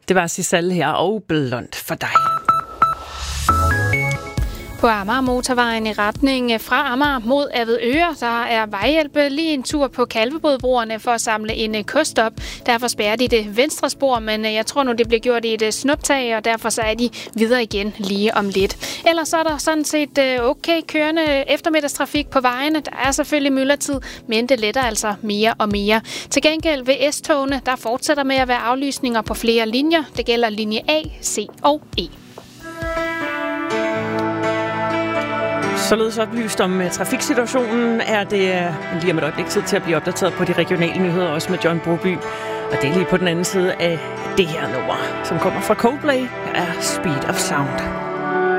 Det var Sissel her og Blond for dig. På Amager-motorvejen i retning fra Amager mod Avedøre, der er vejhjælp lige en tur på Kalvebodbroerne for at samle en kost op. Derfor spærrer de det venstre spor, men jeg tror nu, det bliver gjort i et snuptag, og derfor så er de videre igen lige om lidt. Ellers så er der sådan set okay kørende eftermiddagstrafik på vejene. Der er selvfølgelig myldretid, men det letter altså mere og mere. Til gengæld ved S-togene, der fortsætter med at være aflysninger på flere linjer. Det gælder linje A, C og E. Således oplyst om trafiksituationen er det lige om et øjeblik tid til at blive opdateret på de regionale nyheder, også med John Broby. Og det er lige på den anden side af det her nummer, som kommer fra Coldplay, er Speed of Sound.